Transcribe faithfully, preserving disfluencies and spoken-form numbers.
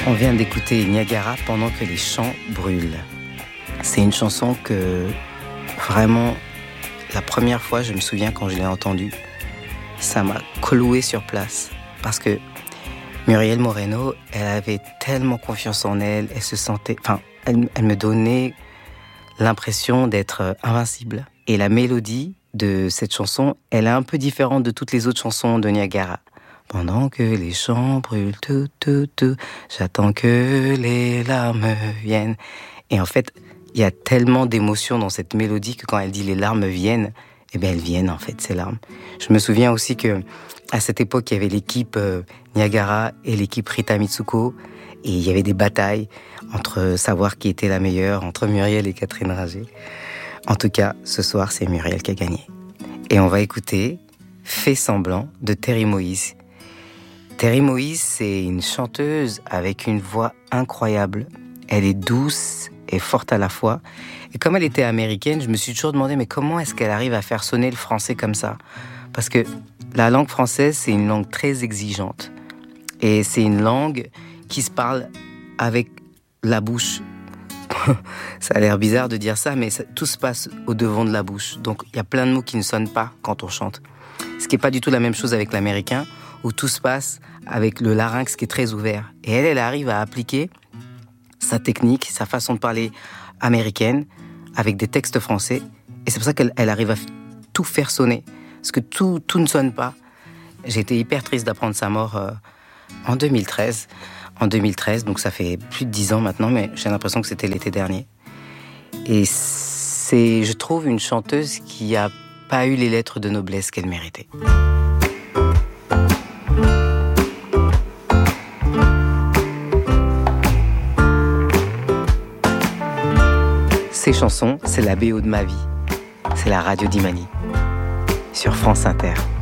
On vient d'écouter Niagara pendant que les champs brûlent. C'est une chanson que, vraiment, la première fois, je me souviens quand je l'ai entendue, ça m'a cloué sur place. Parce que Muriel Moreno, elle avait tellement confiance en elle, elle se sentait... Enfin, elle, elle me donnait l'impression d'être invincible. Et la mélodie de cette chanson, elle est un peu différente de toutes les autres chansons de Niagara. Pendant que les champs brûlent, tout, tout, tout, j'attends que les larmes viennent. Et en fait, il y a tellement d'émotions dans cette mélodie que quand elle dit les larmes viennent, eh bien elles viennent en fait, ces larmes. Je me souviens aussi que à cette époque, il y avait l'équipe euh, Niagara et l'équipe Rita Mitsuko, et il y avait des batailles entre savoir qui était la meilleure, entre Muriel et Catherine Ringer. En tout cas, ce soir, c'est Muriel qui a gagné. Et on va écouter Fais semblant de Terry Moïse. Terry Moïse, c'est une chanteuse avec une voix incroyable. Elle est douce et forte à la fois. Et comme elle était américaine, je me suis toujours demandé, mais comment est-ce qu'elle arrive à faire sonner le français comme ça ? Parce que la langue française, c'est une langue très exigeante. Et c'est une langue qui se parle avec la bouche. Ça a l'air bizarre de dire ça, mais ça, tout se passe au devant de la bouche. Donc, il y a plein de mots qui ne sonnent pas quand on chante. Ce qui n'est pas du tout la même chose avec l'américain, où tout se passe avec le larynx qui est très ouvert. Et elle, elle arrive à appliquer sa technique, sa façon de parler américaine, avec des textes français. Et c'est pour ça qu'elle elle arrive à tout faire sonner. Parce que tout, tout ne sonne pas. J'ai été hyper triste d'apprendre sa mort euh, en deux mille treize. En deux mille treize, donc ça fait plus de dix ans maintenant, mais j'ai l'impression que c'était l'été dernier. Et c'est, je trouve, une chanteuse qui n'a pas eu les lettres de noblesse qu'elle méritait. Ces chansons, c'est la B O de ma vie. C'est la radio d'Imani, sur France Inter.